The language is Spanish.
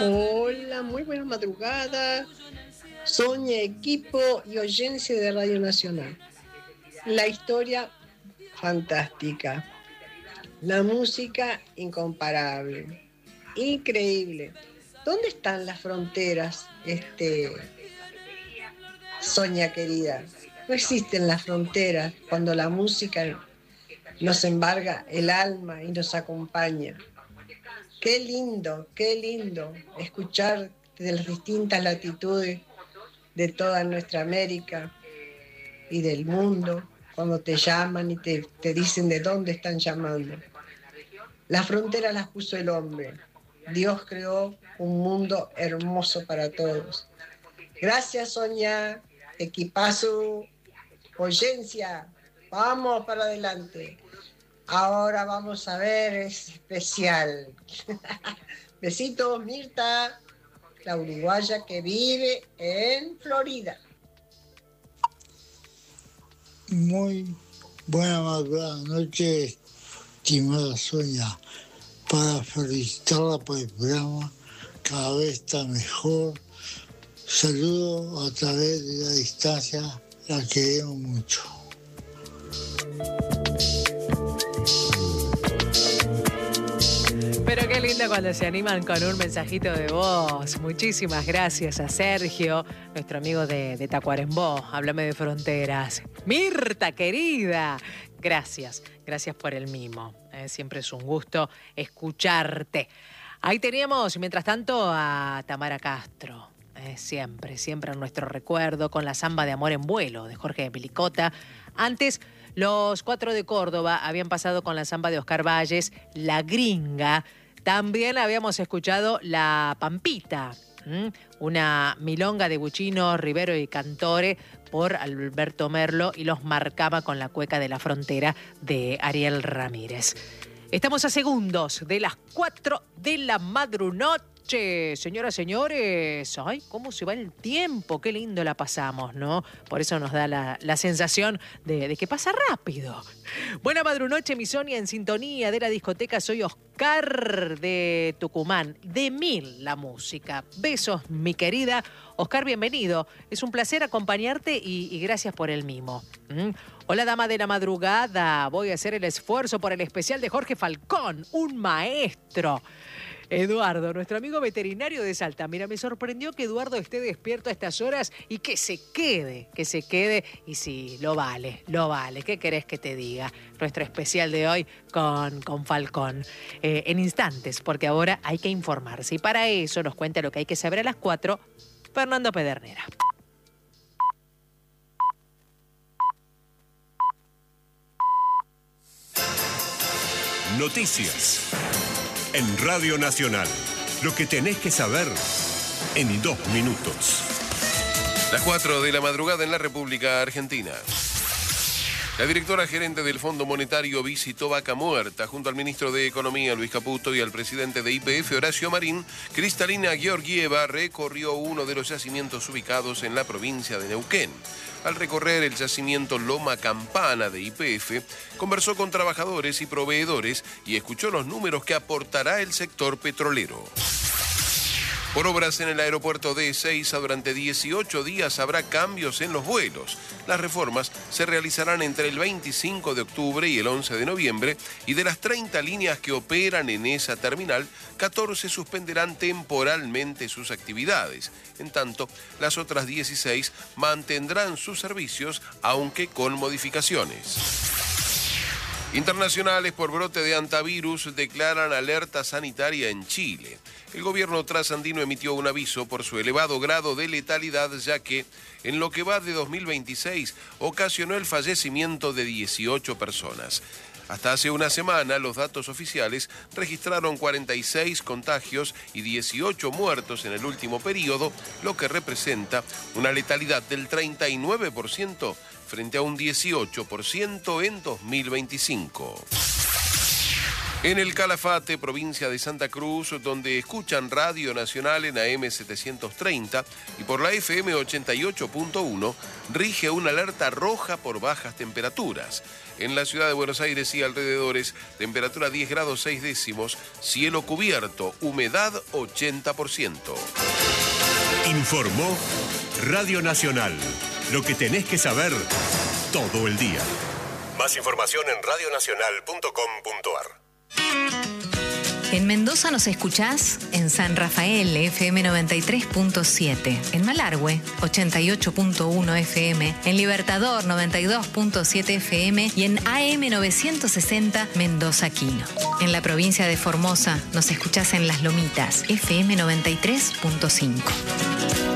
Hola, muy buenas madrugadas. Sonia, equipo y oyencia de Radio Nacional. La historia fantástica. La música incomparable. Increíble. ¿Dónde están las fronteras, Sonia querida? No existen las fronteras cuando la música nos embarga el alma y nos acompaña. Qué lindo escuchar de las distintas latitudes de toda nuestra América y del mundo, cuando te llaman y te dicen de dónde están llamando. Las fronteras las puso el hombre. Dios creó un mundo hermoso para todos. Gracias, Sonia, equipazo, oyencia, vamos para adelante. Ahora vamos a ver, es especial. Besitos, Mirta, la uruguaya que vive en Florida. Muy buena madrugada, noche, estimada Sonia, para felicitarla por el programa, cada vez está mejor. Saludo a través de la distancia, la queremos mucho. Pero qué lindo cuando se animan con un mensajito de voz. Muchísimas gracias a Sergio, nuestro amigo de Tacuarembó. Háblame de fronteras. Mirta, querida. Gracias por el mimo. Siempre es un gusto escucharte. Ahí teníamos, mientras tanto, a Tamara Castro. Siempre en nuestro recuerdo, con la samba de Amor en Vuelo, de Jorge de Pilicota. Antes, los 4 de Córdoba habían pasado con la samba de Oscar Valles, La Gringa. También habíamos escuchado La Pampita, una milonga de Buchino, Rivero y Cantore por Alberto Merlo, y los marcaba con la cueca de la frontera de Ariel Ramírez. Estamos a segundos de las 4 de la madrunoche. Señoras, señores, ay, cómo se va el tiempo, qué lindo la pasamos, ¿no? Por eso nos da la sensación de que pasa rápido. Buena madrunoche, mi Sonia, en sintonía de la discoteca. Soy Oscar de Tucumán, de Mil la música. Besos, mi querida. Oscar, bienvenido. Es un placer acompañarte y gracias por el mimo. Hola, dama de la madrugada. Voy a hacer el esfuerzo por el especial de Jorge Falcón, un maestro. Eduardo, nuestro amigo veterinario de Salta. Mira, me sorprendió que Eduardo esté despierto a estas horas y que se quede. Y sí, lo vale. ¿Qué querés que te diga? Nuestro especial de hoy con Falcón. En instantes, porque ahora hay que informarse. Y para eso nos cuenta lo que hay que saber a las 4, Fernando Pedernera. Noticias. En Radio Nacional, lo que tenés que saber en 2 minutos. Las 4 de la madrugada en la República Argentina. La directora gerente del Fondo Monetario visitó Vaca Muerta junto al ministro de Economía, Luis Caputo, y al presidente de YPF, Horacio Marín. Cristalina Georgieva recorrió uno de los yacimientos ubicados en la provincia de Neuquén. Al recorrer el yacimiento Loma Campana de YPF, conversó con trabajadores y proveedores y escuchó los números que aportará el sector petrolero. Por obras en el aeropuerto de Ezeiza, durante 18 días habrá cambios en los vuelos. Las reformas se realizarán entre el 25 de octubre y el 11 de noviembre, y de las 30 líneas que operan en esa terminal, 14 suspenderán temporalmente sus actividades. En tanto, las otras 16 mantendrán sus servicios, aunque con modificaciones. Internacionales por brote de hantavirus declaran alerta sanitaria en Chile. El gobierno trasandino emitió un aviso por su elevado grado de letalidad, ya que en lo que va de 2026 ocasionó el fallecimiento de 18 personas. Hasta hace una semana, los datos oficiales registraron 46 contagios y 18 muertos en el último periodo, lo que representa una letalidad del 39% frente a un 18% en 2025. En el Calafate, provincia de Santa Cruz, donde escuchan Radio Nacional en AM 730 y por la FM 88.1, rige una alerta roja por bajas temperaturas. En la ciudad de Buenos Aires y alrededores, temperatura 10 grados 6 décimos, cielo cubierto, humedad 80%. Informó Radio Nacional. Lo que tenés que saber todo el día. Más información en radionacional.com.ar. En Mendoza nos escuchás en San Rafael, FM 93.7, en Malargüe, 88.1 FM, en Libertador, 92.7 FM y en AM 960 Mendoza Quino. En la provincia de Formosa nos escuchás en Las Lomitas, FM 93.5.